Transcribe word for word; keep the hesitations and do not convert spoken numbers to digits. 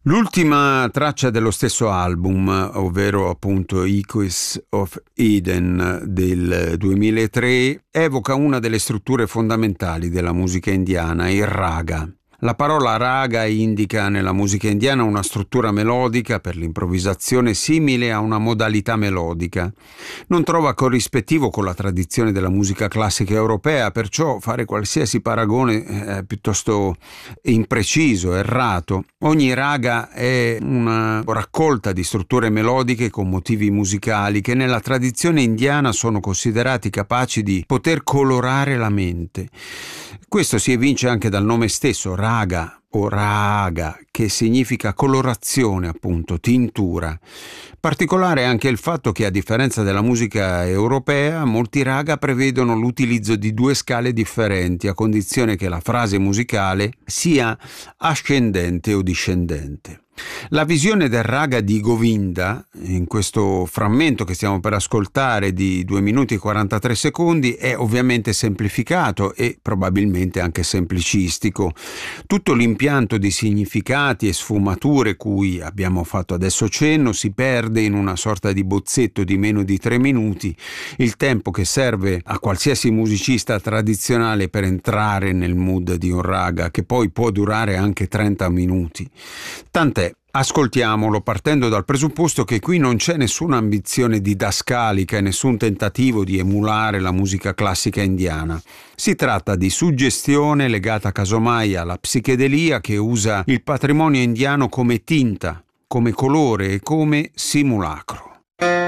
L'ultima traccia dello stesso album, ovvero appunto Echoes of Eden del duemilatré, evoca una delle strutture fondamentali della musica indiana, il raga. La parola raga indica nella musica indiana una struttura melodica per l'improvvisazione simile a una modalità melodica. Non trova corrispettivo con la tradizione della musica classica europea, perciò fare qualsiasi paragone è piuttosto impreciso, errato. Ogni raga è una raccolta di strutture melodiche con motivi musicali che nella tradizione indiana sono considerati capaci di poter colorare la mente. Questo si evince anche dal nome stesso, raga o raga, che significa colorazione, appunto, tintura. Particolare è anche il fatto che, a differenza della musica europea, molti raga prevedono l'utilizzo di due scale differenti, a condizione che la frase musicale sia ascendente o discendente. La visione del raga di Govinda, in questo frammento che stiamo per ascoltare di due minuti e quarantatré secondi, è ovviamente semplificato e probabilmente anche semplicistico. Tutto l'impianto di significati e sfumature cui abbiamo fatto adesso cenno si perde in una sorta di bozzetto di meno di tre minuti, il tempo che serve a qualsiasi musicista tradizionale per entrare nel mood di un raga, che poi può durare anche trenta minuti. Tant'è. Ascoltiamolo partendo dal presupposto che qui non c'è nessuna ambizione didascalica e nessun tentativo di emulare la musica classica indiana. Si tratta di suggestione legata casomai alla psichedelia che usa il patrimonio indiano come tinta, come colore e come simulacro.